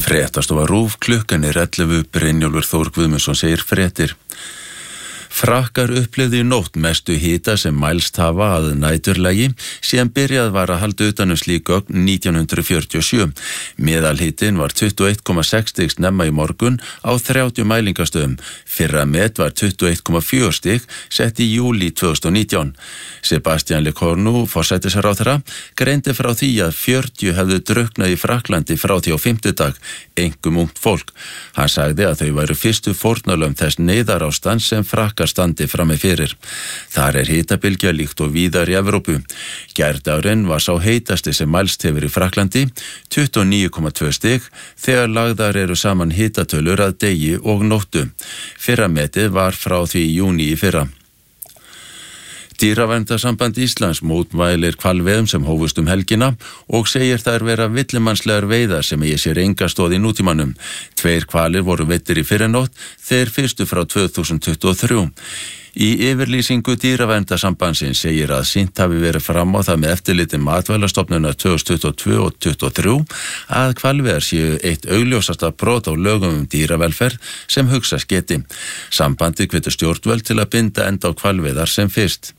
Fréttastofa RÚV, klukkan 11, Brynjólfur Þór Guðmundsson segir fréttir. Frakkar upplifðu í nótt mestu hita sem mælst hafa að næturlagi síðan byrjað var að halda utan slík gögn 1947. Meðalhitin var 21,6 stig snemma í morgun á 30 mælingastöðum. Fyrra met var 21,4 stig sett í júlí 2019. Sebastian Lecornu, forsætisráðherra, greindi frá því að 40 hefðu drukknað í Frakklandi frá því á fimmtudag, einkum ungt fólk. Hann sagði að þau væru fyrstu fórnarlömb þess neyðarástands sem Frakkar standi frammi fyrir. Þar hitabylgja líkt og víðar í Evrópu. Gærdagurinn var sá heitasti sem mælst hefur í Frakklandi, 29,2 stig, þegar lagðar eru saman hitatölur að degi og nóttu. Fyrra metið var frá því í júní í fyrra. Dýraverndarsamband Íslands mótmælir hvalveiðum sem hófust helgina og segir þær vera villimannslegar veiðar sem eigi sér enga stoð í nútímanum. 2 hvalir voru veiddir í fyrrinótt, þeir fyrstu frá 2023. Í yfirlýsingu Dýraverndarsambandsins segir að sýnt hafi verið fram á það með eftirliti Matvælastofnunar 2022 og 2023 að hvalveiðar séu eitt augljósasta brot á lögum dýravelferð sem hugsast geti. Sambandið hvetur stjórnvöld til að binda enda á hvalveiðar sem fyrst.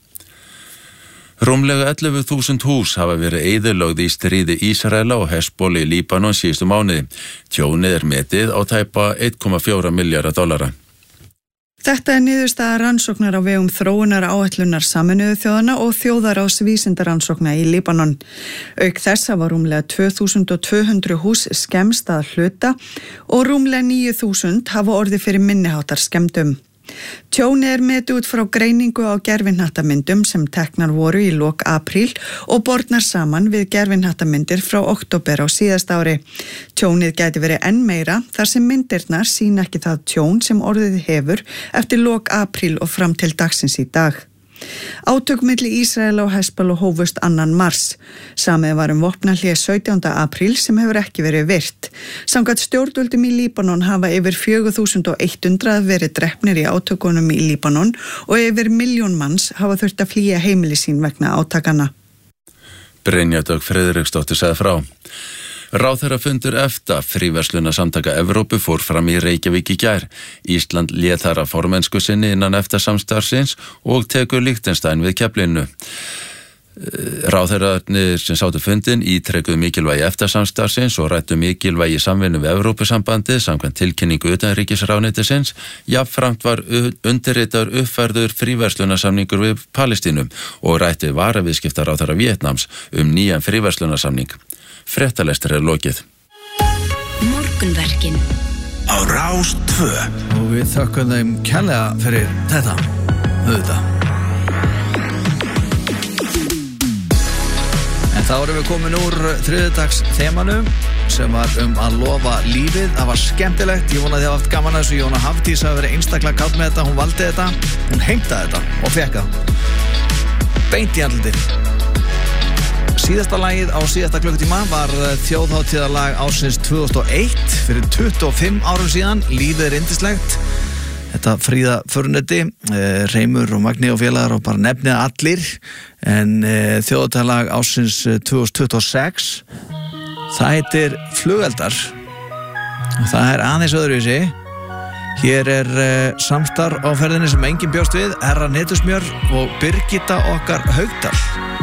Rúmlega 11.000 hús hafa verið eyðilögð í stríði Ísraela og Hezbollah í Líbanon síðustu mánuði. Tjónið metið á tæpa $1,4 milljarða. Þetta niðurstaða rannsóknar á vegum þróunar áætlunar Sameinuðu þjóðanna og þjóðaráðs vísindarannsókna í Líbanon. Auk þess hafa rúmlega 2.200 hús skemmst að hluta og rúmlega 9.000 hafa orðið fyrir minniháttar skemmdum. Tjónið metið út frá greiningu á gervihnattamyndum sem teknar voru í lok apríl og bornar saman við gervihnattamyndir frá október á síðasta ári. Tjónið gæti verið enn meira þar sem myndirnar sýna ekki það tjón sem orðið hefur eftir lok apríl og fram til dagsins í dag. Átök milli Ísraela og Hezbollah hófust 2. mars. Samið var vopnahlé 17. apríl sem hefur ekki verið virt. Samkvæmt stjórnvöldum í Líbanon hafa yfir 4.100 verið drepnir í átökunum í Líbanon og yfir 1 milljón manns hafa þurft að flýja heimili sín vegna átakana. Brynja Dögg Friðriksdóttir sagði frá. Ráðherrafundur EFTA, fríverslunarsamtaka Evrópu, fór fram í Reykjavík í gær. Ísland lét þar að formennsku sinni innan EFTA-samstarfsins og tekur Liechtenstein við keflinu. Ráðherrarnir sem sátu fundin ítrekuðu mikilvægi EFTA-samstarfsins og ræddu mikilvægi samvinnu við Evrópusambandið samkvæmt tilkynningu utanríkisráðuneytisins. Jafnframt var undirritaður uppfærður fríverslunarsamningur við Palestínum og ræddu varaviðskiptaráðherra Víetnams nýjan fríverslunarsamning. Fréttalestur lokið. Morgunverkin á Rás 2. Og við þökkum þeim kærlega fyrir þetta. Auðvitað. En þá erum við komin úr þriðjudags þemanu sem var að lofa lífið. Það var skemmtilegt. Ég vona að þið hafa haft gaman að þessu. Jóna Hafdís hafi verið einstaklega kátt með þetta. Hún valdi þetta. Hún heimtaði þetta og fekk það. Beint í andlitið. Síðasta lagið á síðasta klukkutíma var þjóðhátíðarlag ársins 2001 fyrir 25 árum síðan. Lífið yndislegt. Þetta Fríða Förnetti, Reimur og Magni og félagar og bara nefnið allir. En þjóðhátíðarlag ársins 2026, það heitir Flugeldar. Og það er aðeins öðruvísi. Hér er samstarf á ferðinni sem enginn bjóst við, Herra Netusmjör og Birgitta okkar Haugdal.